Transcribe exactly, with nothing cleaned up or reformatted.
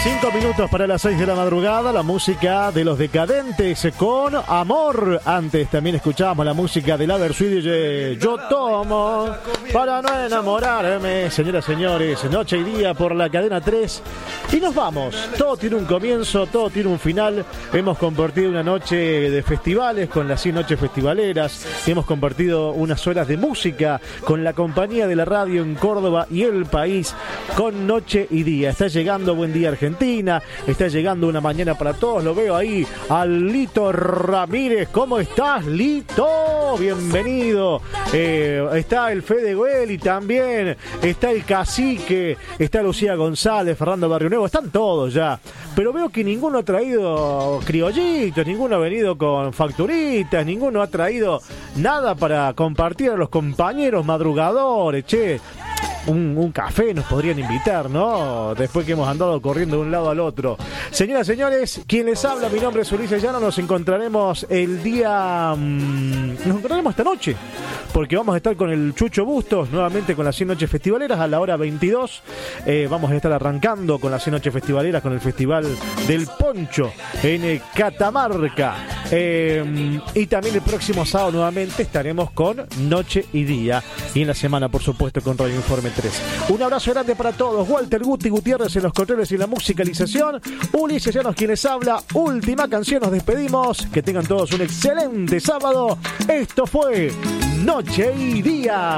Cinco minutos para las seis de la madrugada, la música de Los Decadentes con Amor. Antes también escuchábamos la música de la Versuit de Yo Tomo para no enamorarme. Señoras y señores, noche y día por la cadena tres. Y nos vamos. Todo tiene un comienzo, todo tiene un final. Hemos compartido una noche de festivales con las cien noches festivaleras. Hemos compartido unas horas de música con la compañía de la radio en Córdoba y el país con Noche y Día. Está llegando Buen Día Argentina, está llegando Una Mañana para Todos. Lo veo ahí al Lito Ramírez. ¿Cómo estás, Lito? Bienvenido. Eh, está el Fede Güeli también, está el Cacique, está Lucía González, Fernando Barrio Nuevo, están todos ya. Pero veo que ninguno ha traído criollitos, ninguno ha venido con facturitas, ninguno ha traído nada para compartir a los compañeros madrugadores, che. Un, un café nos podrían invitar, ¿no? Después que hemos andado corriendo de un lado al otro. Señoras y señores, quien les habla, mi nombre es Ulises Llano. Nos encontraremos el día... Mmm, nos encontraremos esta noche, porque vamos a estar con el Chucho Bustos, nuevamente con las cien noches festivaleras a la hora veintidós. Eh, vamos a estar arrancando con las cien noches festivaleras, con el Festival del Poncho en Catamarca. Eh, y también el próximo sábado nuevamente estaremos con Noche y Día. Y en la semana, por supuesto, con Radio Informe tres. Un abrazo grande para todos. Walter Guti Gutiérrez en los controles y la musicalización. Ulises Llanos quien les habla. Última canción, nos despedimos. Que tengan todos un excelente sábado. Esto fue Noche y Día.